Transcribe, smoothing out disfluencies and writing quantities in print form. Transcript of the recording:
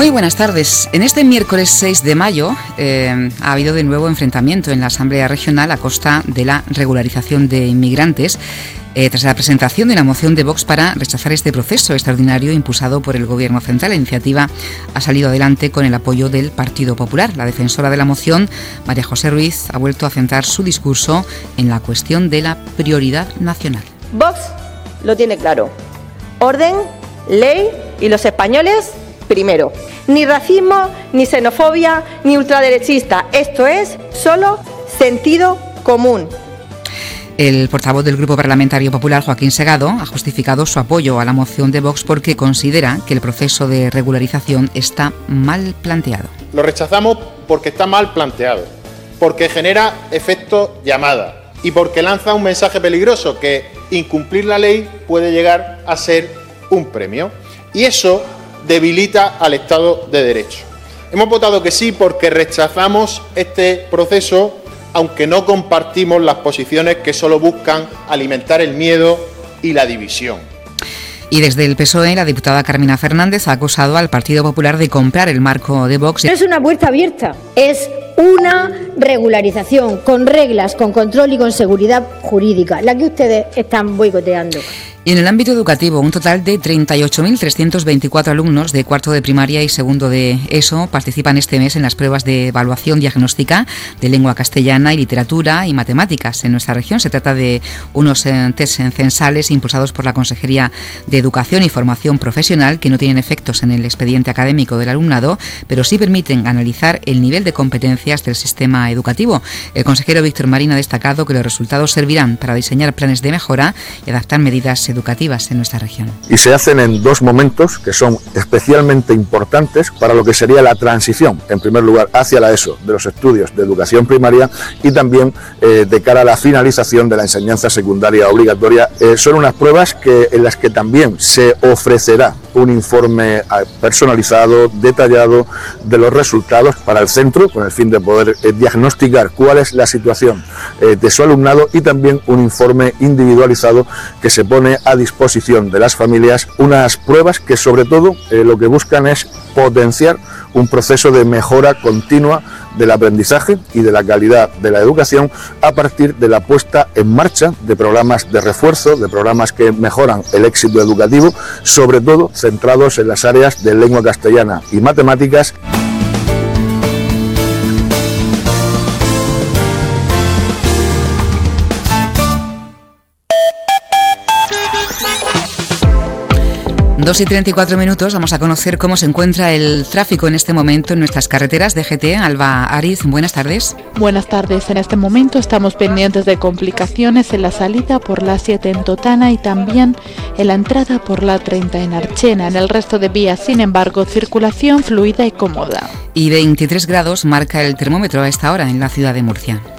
Muy buenas tardes. En este miércoles 6 de mayo ha habido de nuevo enfrentamiento en la Asamblea Regional a costa de la regularización de inmigrantes tras la presentación de la moción de Vox para rechazar este proceso extraordinario impulsado por el Gobierno central. La iniciativa ha salido adelante con el apoyo del Partido Popular. La defensora de la moción, María José Ruiz, ha vuelto a centrar su discurso en la cuestión de la prioridad nacional. Vox lo tiene claro. Orden, ley y los españoles primero. Ni racismo, ni xenofobia, ni ultraderechista. Esto es solo sentido común. El portavoz del Grupo Parlamentario Popular, Joaquín Segado, ha justificado su apoyo a la moción de Vox porque considera que el proceso de regularización está mal planteado. Lo rechazamos porque está mal planteado, porque genera efecto llamada y porque lanza un mensaje peligroso, que incumplir la ley puede llegar a ser un premio. Y eso debilita al Estado de Derecho. Hemos votado que sí porque rechazamos este proceso, aunque no compartimos las posiciones que solo buscan alimentar el miedo y la división. Y desde el PSOE, la diputada Carmina Fernández ha acusado al Partido Popular de comprar el marco de Vox. No es una puerta abierta, es una regularización con reglas, con control y con seguridad jurídica, la que ustedes están boicoteando. Y en el ámbito educativo, un total de 38.324 alumnos de cuarto de primaria y segundo de ESO participan este mes en las pruebas de evaluación diagnóstica de lengua castellana y literatura y matemáticas. En nuestra región se trata de unos test censales impulsados por la Consejería de Educación y Formación Profesional que no tienen efectos en el expediente académico del alumnado, pero sí permiten analizar el nivel de competencias del sistema educativo. El consejero Víctor Marín ha destacado que los resultados servirán para diseñar planes de mejora y adaptar medidas educativas en nuestra región. Y se hacen en dos momentos que son especialmente importantes para lo que sería la transición, en primer lugar, hacia la ESO de los estudios de educación primaria y también de cara a la finalización de la enseñanza secundaria obligatoria. Son unas pruebas en las que también se ofrecerá un informe personalizado, detallado de los resultados para el centro, con el fin de poder diagnosticar cuál es la situación de su alumnado, y también un informe individualizado que se pone a disposición de las familias. Unas pruebas que sobre todo lo que buscan es potenciar un proceso de mejora continua del aprendizaje y de la calidad de la educación a partir de la puesta en marcha de programas de refuerzo, de programas que mejoran el éxito educativo, sobre todo centrados en las áreas de lengua castellana y matemáticas. Dos y 34 minutos, vamos a conocer cómo se encuentra el tráfico en este momento en nuestras carreteras. DGT, Alba Ariz, buenas tardes. Buenas tardes, en este momento estamos pendientes de complicaciones en la salida por la 7 en Totana y también en la entrada por la 30 en Archena. En el resto de vías, sin embargo, circulación fluida y cómoda. Y 23 grados marca el termómetro a esta hora en la ciudad de Murcia.